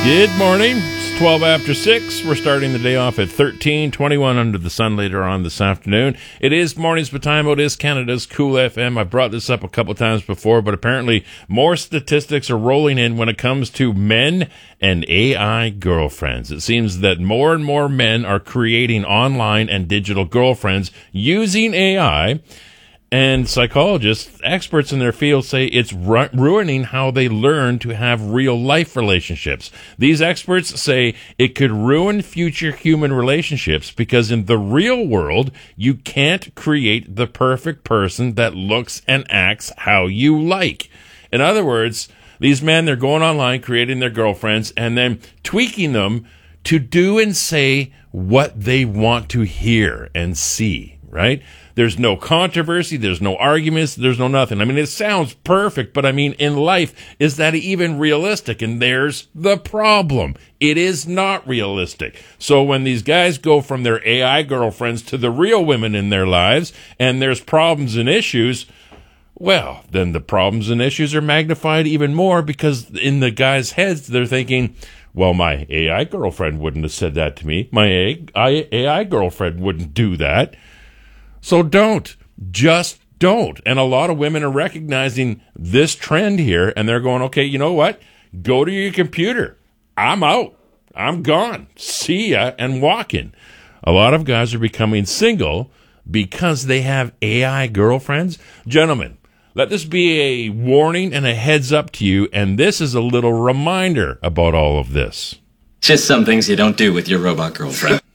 Good morning. It's 12 after 6. We're starting the day off at 13:21 under the sun later on this afternoon. It is Mornings with Time. It is Canada's Cool FM. I've brought this up a couple times before, but apparently more statistics are rolling in when it comes to men and AI girlfriends. It seems that more and more men are creating online and digital girlfriends using AI. And psychologists, experts in their field, say it's ruining how they learn to have real-life relationships. These experts say it could ruin future human relationships because in the real world, you can't create the perfect person that looks and acts how you like. In other words, these men, they're going online, creating their girlfriends, and then tweaking them to do and say what they want to hear and see, right? There's no controversy, there's no arguments, there's no nothing. I mean, it sounds perfect, but I mean, in life, is that even realistic? And there's the problem. It is not realistic. So when these guys go from their AI girlfriends to the real women in their lives, and there's problems and issues, well, then the problems and issues are magnified even more because in the guys' heads, they're thinking, well, my AI girlfriend wouldn't have said that to me. My AI girlfriend wouldn't do that. So don't. Just don't. And a lot of women are recognizing this trend here, and they're going, okay, you know what? Go to your computer. I'm out. I'm gone. See ya, and walking. A lot of guys are becoming single because they have AI girlfriends. Gentlemen, let this be a warning and a heads up to you, and this is a little reminder about all of this. Just some things you don't do with your robot girlfriend.